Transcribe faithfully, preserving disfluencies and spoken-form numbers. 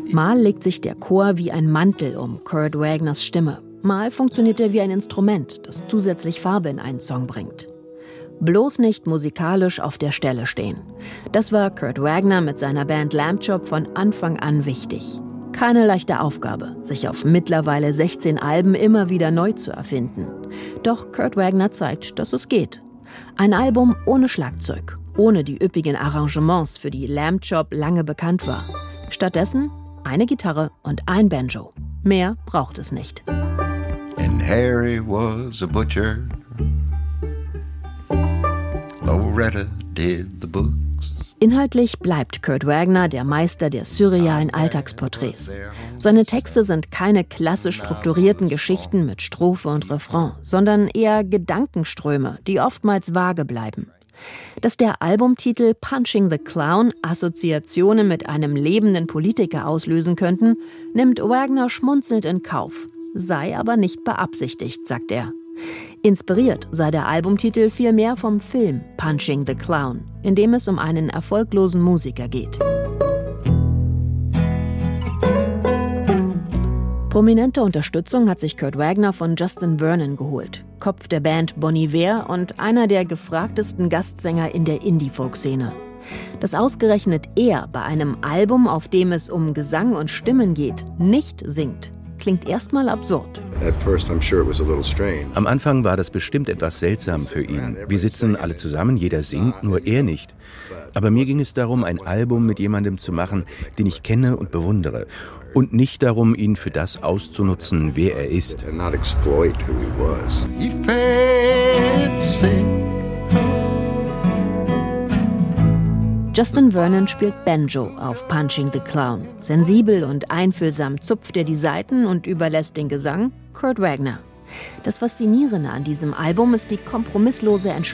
Mal legt sich der Chor wie ein Mantel um Kurt Wagners Stimme. Mal funktioniert er wie ein Instrument, das zusätzlich Farbe in einen Song bringt. Bloß nicht musikalisch auf der Stelle stehen. Das war Kurt Wagner mit seiner Band Lamb Chop von Anfang an wichtig. Keine leichte Aufgabe, sich auf mittlerweile sechzehn Alben immer wieder neu zu erfinden. Doch Kurt Wagner zeigt, dass es geht. Ein Album ohne Schlagzeug, ohne die üppigen Arrangements, für die Lamb Chop lange bekannt war. Stattdessen eine Gitarre und ein Banjo. Mehr braucht es nicht. And Harry was a butcher. Loretta did the books. Inhaltlich bleibt Kurt Wagner der Meister der surrealen Alltagsporträts. Seine Texte sind keine klassisch strukturierten Geschichten mit Strophe und Refrain, sondern eher Gedankenströme, die oftmals vage bleiben. Dass der Albumtitel Punching the Clown Assoziationen mit einem lebenden Politiker auslösen könnten, nimmt Wagner schmunzelnd in Kauf, sei aber nicht beabsichtigt, sagt er. Inspiriert sei der Albumtitel vielmehr vom Film Punching the Clown, in dem es um einen erfolglosen Musiker geht. Prominente Unterstützung hat sich Kurt Wagner von Justin Vernon geholt, Kopf der Band Bon Iver und einer der gefragtesten Gastsänger in der Indie-Folk-Szene. Dass ausgerechnet er bei einem Album, auf dem es um Gesang und Stimmen geht, nicht singt, klingt erstmal absurd. Am Anfang war das bestimmt etwas seltsam für ihn. Wir sitzen alle zusammen, jeder singt, nur er nicht. Aber mir ging es darum, ein Album mit jemandem zu machen, den ich kenne und bewundere. Und nicht darum, ihn für das auszunutzen, wer er ist. Justin Vernon spielt Banjo auf Punching the Clown. Sensibel und einfühlsam zupft er die Saiten und überlässt den Gesang Kurt Wagner. Das Faszinierende an diesem Album ist die kompromisslose Entschlossenheit.